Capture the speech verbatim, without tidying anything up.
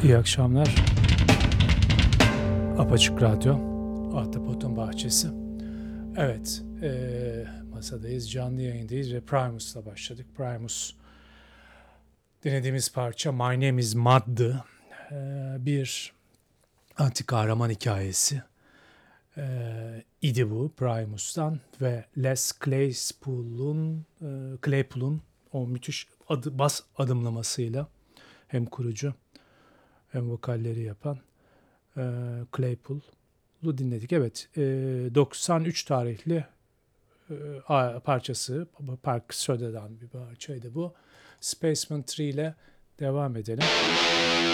İyi akşamlar. Apaçık Radyo, Ahtapot'un Bahçesi. Evet, e, masadayız, canlı yayındayız ve Primus'la başladık. Primus, dinlediğimiz parça My Name is Mud'dı. E, bir anti kahraman hikayesi e, idi bu Primus'tan ve Les Claypool'un e, Claypool'un o müthiş adı, bas adımlamasıyla hem kurucu hem vokalleri yapan e, Claypool'u dinledik. Evet, e, doksan üç tarihli e, parçası, Park Soda'dan bir parçaydı bu. Spaceman üç ile devam edelim.